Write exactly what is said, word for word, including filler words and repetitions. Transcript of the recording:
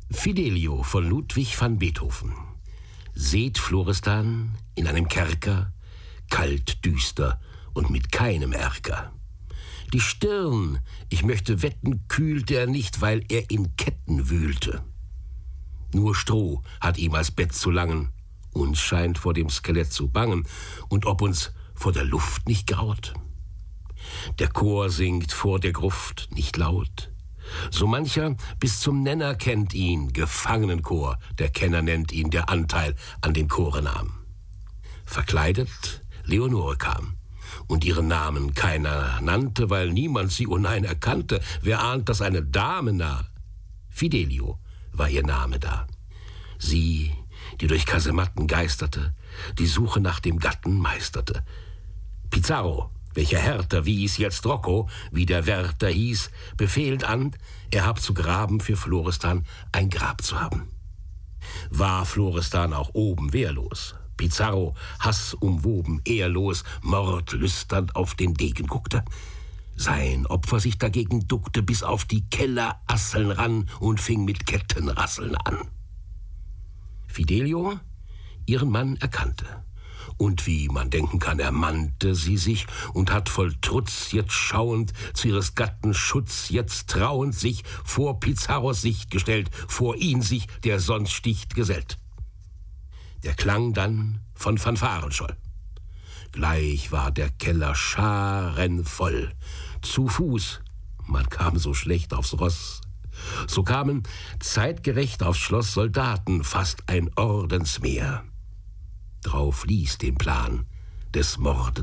Fidelio von Ludwig van Beethoven. Seht Florestan in einem Kerker, kalt, düster und mit keinem Erker. Die Stirn, ich möchte wetten, kühlte er nicht, weil er in Ketten wühlte. Nur Stroh hat ihm als Bett zu langen, uns scheint vor dem Skelett zu bangen, und ob uns vor der Luft nicht graut. Der Chor singt vor der Gruft nicht laut. So mancher bis zum Nenner kennt ihn, Gefangenenchor, der Kenner nennt ihn, der Anteil an den Chore nahm. Verkleidet Leonore kam, und ihren Namen keiner nannte, weil niemand sie, oh nein, erkannte. Wer ahnt, dass eine Dame nah? Fidelio war ihr Name da. Sie, die durch Kasematten geisterte, die Suche nach dem Gatten meisterte. Pizarro, welcher härter wies, jetzt Rocco, wie der Wärter hieß, befehlt an, er hab zu graben für Florestan ein Grab zu haben. War Florestan auch oben wehrlos, Pizarro, Hass umwoben, ehrlos, mordlüsternd auf den Degen guckte, sein Opfer sich dagegen duckte bis auf die Kellerasseln ran und fing mit Kettenrasseln an. Fidelio ihren Mann erkannte, und wie man denken kann, ermannte sie sich und hat voll Trutz jetzt schauend zu ihres Gatten Schutz jetzt trauend sich vor Pizarros Sicht gestellt, vor ihn sich, der sonst sticht, gesellt. Der Klang dann von Fanfaren scholl. Gleich war der Keller scharenvoll. Zu Fuß, man kam so schlecht aufs Ross. So kamen zeitgerecht aufs Schloss Soldaten, fast ein Ordensmeer. Drauf ließ den Plan des Mordens